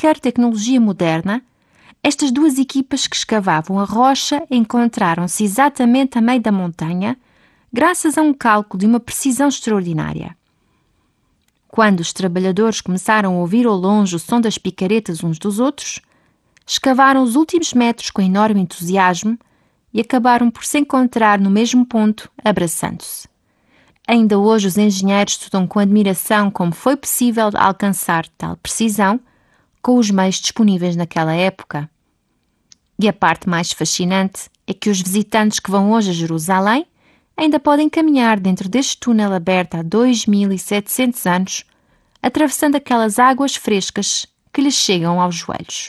qualquer tecnologia moderna, estas duas equipas que escavavam a rocha encontraram-se exatamente a meio da montanha, graças a um cálculo de uma precisão extraordinária. Quando os trabalhadores começaram a ouvir ao longe o som das picaretas uns dos outros, escavaram os últimos metros com enorme entusiasmo e acabaram por se encontrar no mesmo ponto, abraçando-se. Ainda hoje os engenheiros estudam com admiração como foi possível alcançar tal precisão com os meios disponíveis naquela época. E a parte mais fascinante é que os visitantes que vão hoje a Jerusalém ainda podem caminhar dentro deste túnel aberto há 2700 anos, atravessando aquelas águas frescas que lhes chegam aos joelhos.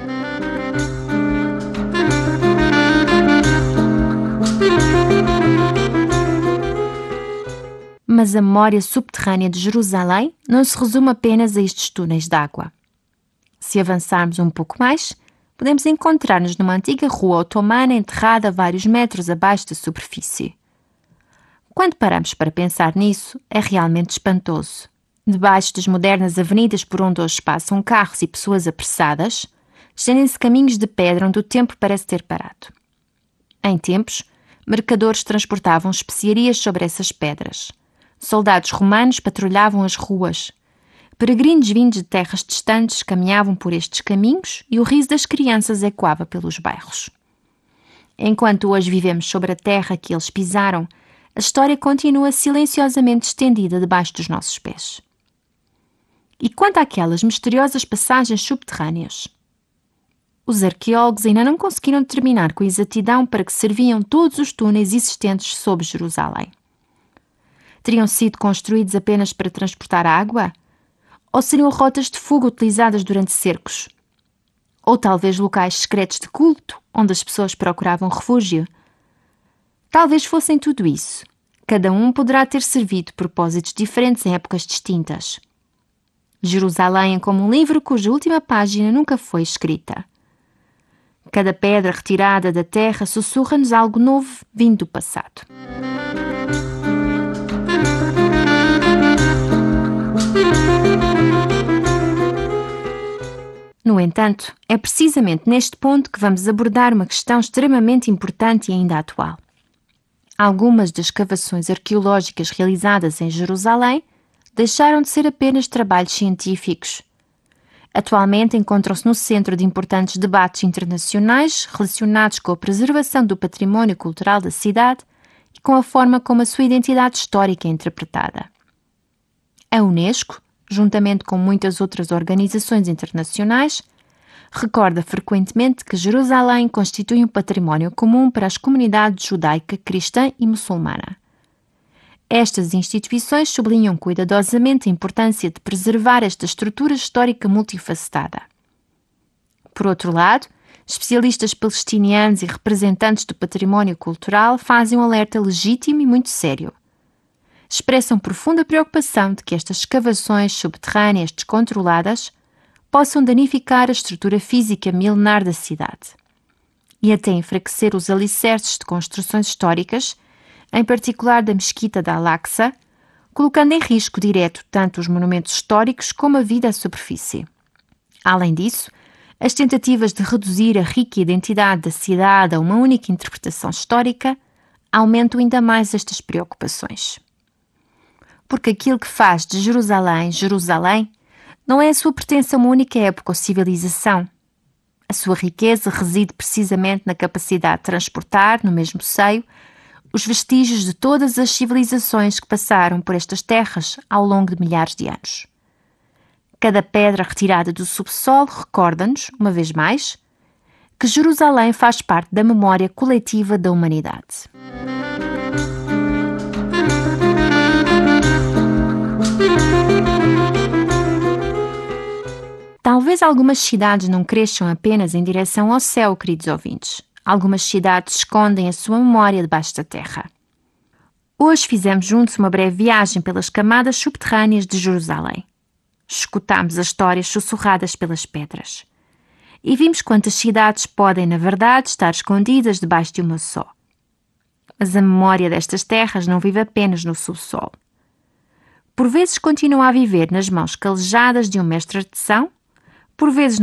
Mas a memória subterrânea de Jerusalém não se resume apenas a estes túneis de água. Se avançarmos um pouco mais, podemos encontrar-nos numa antiga rua otomana enterrada a vários metros abaixo da superfície. Quando paramos para pensar nisso, é realmente espantoso. Debaixo das modernas avenidas por onde hoje passam carros e pessoas apressadas, estendem-se caminhos de pedra onde o tempo parece ter parado. Em tempos, mercadores transportavam especiarias sobre essas pedras. Soldados romanos patrulhavam as ruas. Peregrinos vindos de terras distantes caminhavam por estes caminhos e o riso das crianças ecoava pelos bairros. Enquanto hoje vivemos sobre a terra que eles pisaram, a história continua silenciosamente estendida debaixo dos nossos pés. E quanto àquelas misteriosas passagens subterrâneas? Os arqueólogos ainda não conseguiram determinar com exatidão para que serviam todos os túneis existentes sob Jerusalém. Teriam sido construídos apenas para transportar água? Ou seriam rotas de fuga utilizadas durante cercos? Ou talvez locais secretos de culto, onde as pessoas procuravam refúgio? Talvez fossem tudo isso. Cada um poderá ter servido propósitos diferentes em épocas distintas. Jerusalém é como um livro cuja última página nunca foi escrita. Cada pedra retirada da terra sussurra-nos algo novo vindo do passado. No entanto, é precisamente neste ponto que vamos abordar uma questão extremamente importante e ainda atual. Algumas das escavações arqueológicas realizadas em Jerusalém deixaram de ser apenas trabalhos científicos. Atualmente encontram-se no centro de importantes debates internacionais relacionados com a preservação do património cultural da cidade e com a forma como a sua identidade histórica é interpretada. A Unesco, juntamente com muitas outras organizações internacionais, recorda frequentemente que Jerusalém constitui um património comum para as comunidades judaica, cristã e muçulmana. Estas instituições sublinham cuidadosamente a importância de preservar esta estrutura histórica multifacetada. Por outro lado, especialistas palestinianos e representantes do património cultural fazem um alerta legítimo e muito sério. Expressam profunda preocupação de que estas escavações subterrâneas descontroladas possam danificar a estrutura física milenar da cidade e até enfraquecer os alicerces de construções históricas, em particular da Mesquita de Al-Aqsa, colocando em risco direto tanto os monumentos históricos como a vida à superfície. Além disso, as tentativas de reduzir a rica identidade da cidade a uma única interpretação histórica aumentam ainda mais estas preocupações. Porque aquilo que faz de Jerusalém, Jerusalém, não é a sua pertença a uma única época ou civilização. A sua riqueza reside precisamente na capacidade de transportar, no mesmo seio, os vestígios de todas as civilizações que passaram por estas terras ao longo de milhares de anos. Cada pedra retirada do subsolo recorda-nos, uma vez mais, que Jerusalém faz parte da memória coletiva da humanidade. Talvez algumas cidades não cresçam apenas em direção ao céu, queridos ouvintes. Algumas cidades escondem a sua memória debaixo da terra. Hoje fizemos juntos uma breve viagem pelas camadas subterrâneas de Jerusalém. Escutámos as histórias sussurradas pelas pedras. E vimos quantas cidades podem, na verdade, estar escondidas debaixo de uma só. Mas a memória destas terras não vive apenas no subsolo. Por vezes continua a viver nas mãos calejadas de um mestre artesão, por vezes